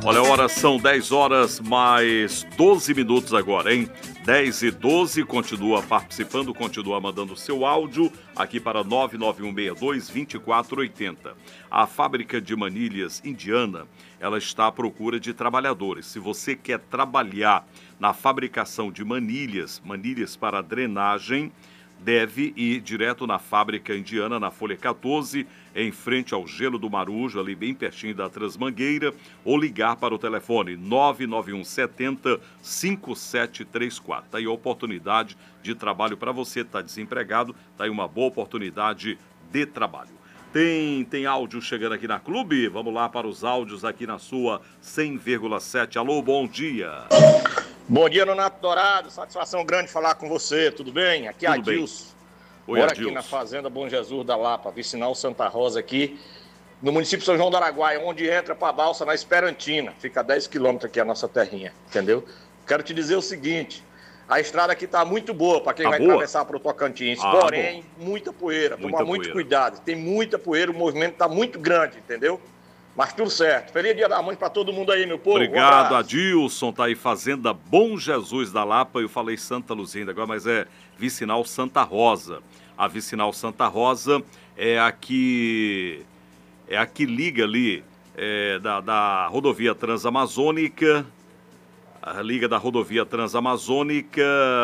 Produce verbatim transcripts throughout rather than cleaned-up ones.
Olha, a hora são dez horas mais doze minutos agora, hein? dez e doze, continua participando, continua mandando seu áudio aqui para nove nove um seis dois, dois quatro oito zero. A fábrica de manilhas indiana, ela está à procura de trabalhadores. Se você quer trabalhar na fabricação de manilhas, manilhas para drenagem, deve ir direto na fábrica indiana, na Folha quatorze, em frente ao Gelo do Marujo, ali bem pertinho da Transmangueira, ou ligar para o telefone nove nove um sete zero, cinco sete três quatro. Está aí a oportunidade de trabalho para você, está desempregado, está aí uma boa oportunidade de trabalho. Tem, tem áudio chegando aqui na Clube? Vamos lá para os áudios aqui na sua cem vírgula sete. Alô, bom dia. Bom dia, Nonato Dourado. Satisfação grande falar com você. Tudo bem? Aqui é Adilson. Oi, Moro Adilson. aqui na Fazenda Bom Jesus da Lapa, vicinal Santa Rosa aqui, no município de São João do Araguaia, onde entra para a balsa na Esperantina. Fica a dez quilômetros aqui a nossa terrinha, entendeu? Quero te dizer o seguinte, a estrada aqui está muito boa para quem tá vai boa? atravessar para o Tocantins. Ah, porém, bom. muita poeira. Muita Tomar muito poeira. cuidado. Tem muita poeira, o movimento está muito grande, entendeu? Mas tudo certo. Feliz Dia da Mãe para todo mundo aí, meu povo. Obrigado, um Adilson. Tá aí, Fazenda Bom Jesus da Lapa. Eu falei Santa Luzia agora, mas é vicinal Santa Rosa. A vicinal Santa Rosa é a que, é a que liga ali é, da, da rodovia Transamazônica, a liga da rodovia Transamazônica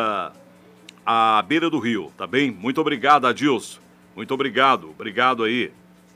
à beira do rio, tá bem? Muito obrigado, Adilson. Muito obrigado. Obrigado aí.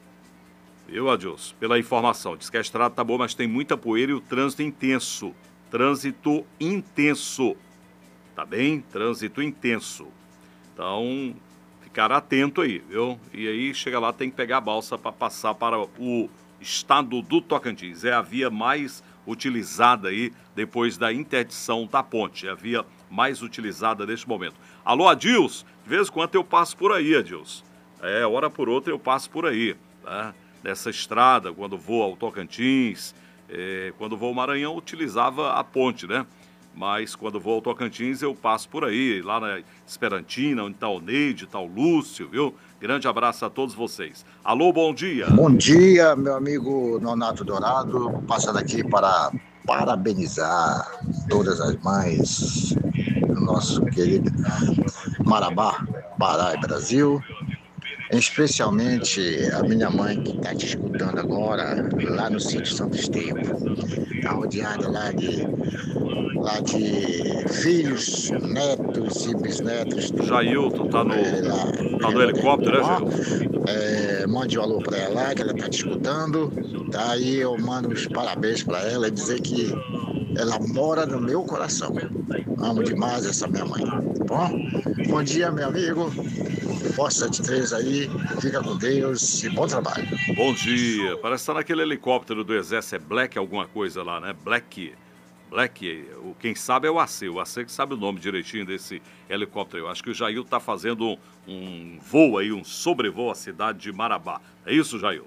Viu, Adilson, pela informação. Diz que a estrada tá boa, mas tem muita poeira e o trânsito intenso. Trânsito intenso. Tá bem? Trânsito intenso. Então, ficar atento aí, viu? E aí, chega lá, tem que pegar a balsa para passar para o estado do Tocantins. É a via mais utilizada aí, depois da interdição da ponte. É a via mais utilizada neste momento. Alô, Adilson? De vez em quando eu passo por aí, Adilson. É, hora por outra eu passo por aí, tá? Nessa estrada, quando vou ao Tocantins, é, quando vou ao Maranhão, utilizava a ponte, né? Mas quando vou ao Tocantins, eu passo por aí, lá na Esperantina, onde está o Neide, está o Lúcio, viu? Grande abraço a todos vocês. Alô, bom dia. Bom dia, meu amigo Nonato Dourado, passando aqui para parabenizar todas as mães do nosso querido Marabá, Pará e Brasil. Especialmente a minha mãe que está te escutando agora lá no sítio Santo Estevão. Está rodeada lá de, lá de filhos, netos e bisnetos. Jailton está no, é, tá no helicóptero, né, Jailton? É, mande um alô para ela, que ela está te escutando. Tá, aí eu mando os parabéns para ela e dizer que ela mora no meu coração. Amo demais essa minha mãe, tá bom? Bom dia, meu amigo. Força setenta e três aí, fica com Deus e bom trabalho. Bom dia. Parece que tá naquele helicóptero do Exército, é Black alguma coisa lá, né? Black. Black, o, quem sabe é o A C. O A C que sabe o nome direitinho desse helicóptero. Eu acho que o Jailton tá fazendo um, um voo aí, um sobrevoo à cidade de Marabá. É isso, Jailton?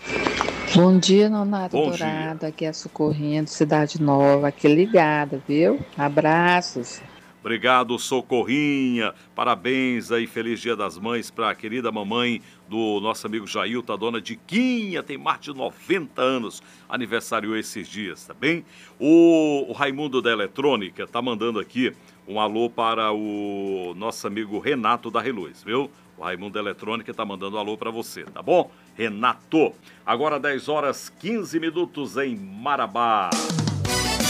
Bom dia, Nonato Bom Dourado. dia. Aqui é a Socorrinha de Cidade Nova, aqui ligada, viu? Abraços. Obrigado, Socorrinha. Parabéns aí, feliz Dia das Mães para a querida mamãe do nosso amigo Jailton, a dona Diquinha, tem mais de noventa anos, aniversário esses dias, tá bem? O, o Raimundo da Eletrônica tá mandando aqui um alô para o nosso amigo Renato da Reluz, viu? O Raimundo da Eletrônica tá mandando um alô para você, tá bom? Renato. Agora dez horas quinze minutos em Marabá.